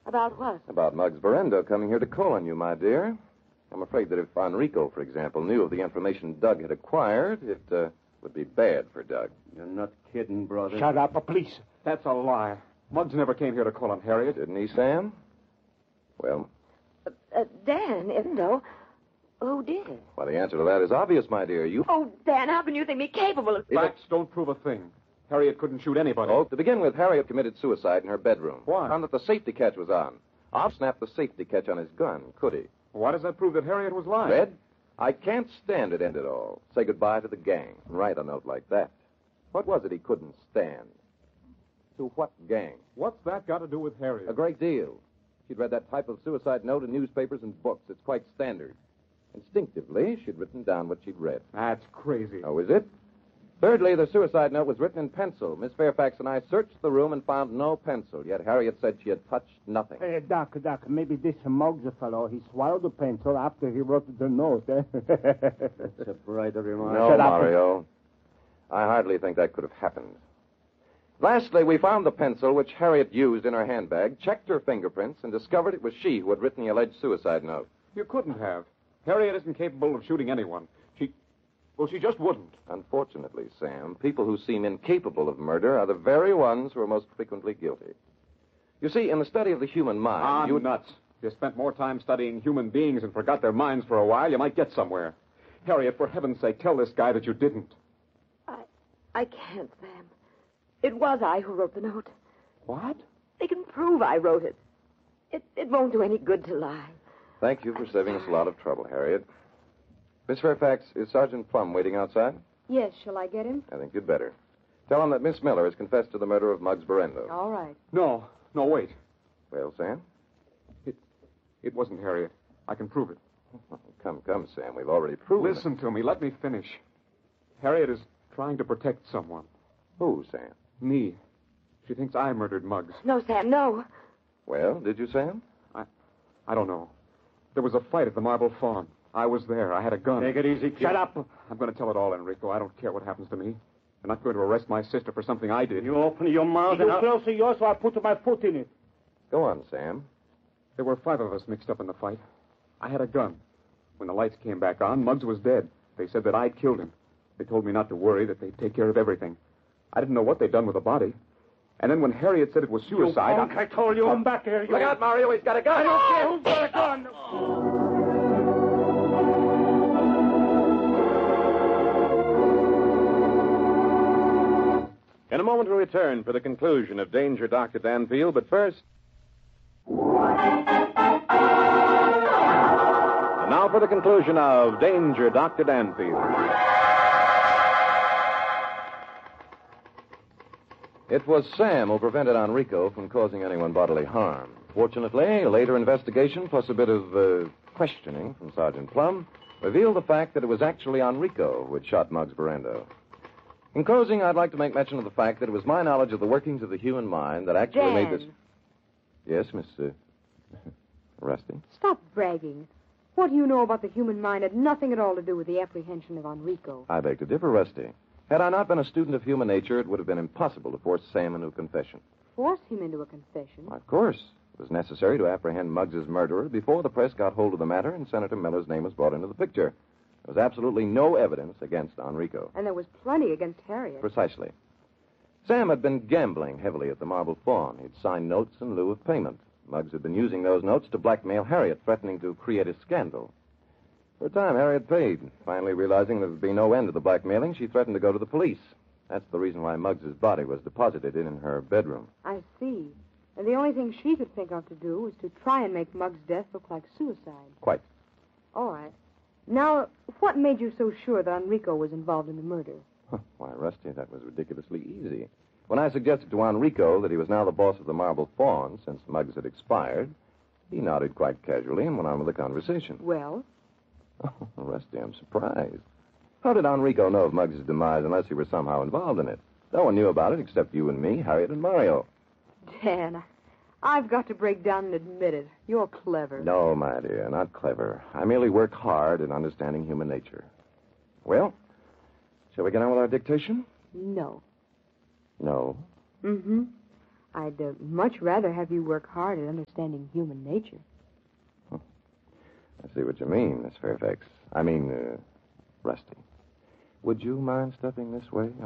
About what? About Muggs Berendo coming here to call on you, my dear. I'm afraid that if Enrico, for example, knew of the information Doug had acquired, it would be bad for Doug. You're not kidding, brother. Shut up, please. That's a lie. Muggs never came here to call on Harriet. Didn't he, Sam? Well... Dan, Endo, who did? Well, the answer to that is obvious, my dear. You... Oh, Dan, how can you think me capable of... Facts don't prove a thing. Harriet couldn't shoot anybody. Oh, to begin with, Harriet committed suicide in her bedroom. Why? Found that the safety catch was on. I'll snap the safety catch on his gun, could he? Why does that prove that Harriet was lying? Red, I can't stand it, end it all. Say goodbye to the gang and write a note like that. What was it he couldn't stand? To what gang? What's that got to do with Harriet? A great deal. She'd read that type of suicide note in newspapers and books. It's quite standard. Instinctively, she'd written down what she'd read. That's crazy. Oh, is it? Thirdly, the suicide note was written in pencil. Miss Fairfax and I searched the room and found no pencil, yet Harriet said she had touched nothing. Doc, maybe this Muggs fellow, he swallowed the pencil after he wrote the note, eh? That's a brighter remark. No, Mario. I hardly think that could have happened. Lastly, we found the pencil which Harriet used in her handbag, checked her fingerprints, and discovered it was she who had written the alleged suicide note. You couldn't have. Harriet isn't capable of shooting anyone. She just wouldn't. Unfortunately, Sam, people who seem incapable of murder are the very ones who are most frequently guilty. You see, in the study of the human mind... Nuts. If you spent more time studying human beings and forgot their minds for a while, you might get somewhere. Harriet, for heaven's sake, tell this guy that you didn't. I can't, Sam. It was I who wrote the note. What? They can prove I wrote it. It won't do any good to lie. Thank you for saving us a lot of trouble, Harriet. Miss Fairfax, is Sergeant Plum waiting outside? Yes, shall I get him? I think you'd better. Tell him that Miss Miller has confessed to the murder of Muggs Berendo. All right. No, wait. Well, Sam? It wasn't Harriet. I can prove it. Come, Sam. We've already proven Listen to me. Let me finish. Harriet is trying to protect someone. Who, Sam? Me. She thinks I murdered Muggs. No, Sam, no. Well, did you, Sam? I don't know. There was a fight at the Marble Fawn. I was there. I had a gun. Take it easy, kid. Shut up. I'm going to tell it all, Enrico. I don't care what happens to me. I'm not going to arrest my sister for something I did. You open your mouth You close to yours, so I'll put my foot in it. Go on, Sam. There were 5 of us mixed up in the fight. I had a gun. When the lights came back on, Muggs was dead. They said that I'd killed him. They told me not to worry, that they'd take care of everything. I didn't know what they'd done with the body. And then when Harriet said it was suicide... I told you, I'm back here. Look out, Mario. He's got a gun. I don't care who's got a gun. In a moment, we'll return for the conclusion of Danger, Dr. Danfield, but first... And now for the conclusion of Danger, Dr. Danfield. It was Sam who prevented Enrico from causing anyone bodily harm. Fortunately, a later investigation plus a bit of questioning from Sergeant Plum revealed the fact that it was actually Enrico who had shot Muggs Berendo. In closing, I'd like to make mention of the fact that it was my knowledge of the workings of the human mind that actually made this... Yes, Miss... Rusty? Stop bragging. What you know about the human mind had nothing at all to do with the apprehension of Enrico. I beg to differ, Rusty. Had I not been a student of human nature, it would have been impossible to force Sam into a confession. Force him into a confession? Of course. It was necessary to apprehend Muggs's murderer before the press got hold of the matter and Senator Miller's name was brought into the picture. There was absolutely no evidence against Enrico. And there was plenty against Harriet. Precisely. Sam had been gambling heavily at the Marble Fawn. He'd signed notes in lieu of payment. Muggs had been using those notes to blackmail Harriet, threatening to create a scandal. For a time, Harriet paid. Finally realizing there would be no end to the blackmailing, she threatened to go to the police. That's the reason why Muggs's body was deposited in her bedroom. I see. And the only thing she could think of to do was to try and make Muggs' death look like suicide. Quite. All right. Now, what made you so sure that Enrico was involved in the murder? Why, Rusty, that was ridiculously easy. When I suggested to Enrico that he was now the boss of the Marble Fawn since Muggs had expired, he nodded quite casually and went on with the conversation. Well? Oh, Rusty, I'm surprised. How did Enrico know of Muggs' demise unless he were somehow involved in it? No one knew about it except you and me, Harriet and Mario. Dan, I've got to break down and admit it. You're clever. No, my dear, not clever. I merely work hard at understanding human nature. Well, shall we get on with our dictation? No. No. Mm-hmm. I'd much rather have you work hard at understanding human nature. I see what you mean, Miss Fairfax. I mean, Rusty. Would you mind stepping this way?